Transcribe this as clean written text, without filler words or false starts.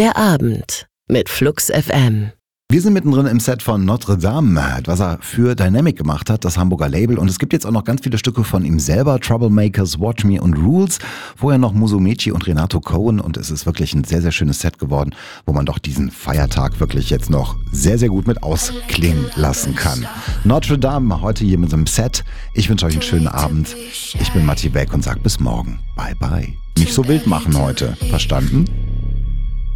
Der Abend mit Flux FM. Wir sind mittendrin im Set von Notre Dame, was er für Dynamic gemacht hat, das Hamburger Label. Und es gibt jetzt auch noch ganz viele Stücke von ihm selber, Troublemakers, Watch Me und Rules. Vorher noch Musumeci und Renato Cohen. Und es ist wirklich ein sehr, sehr schönes Set geworden, wo man doch diesen Feiertag wirklich jetzt noch sehr, sehr gut mit ausklingen lassen kann. Notre Dame heute hier mit so einem Set. Ich wünsche euch einen schönen Abend. Ich bin Matti Beck und sag bis morgen. Bye, bye. Nicht so wild machen heute. Verstanden?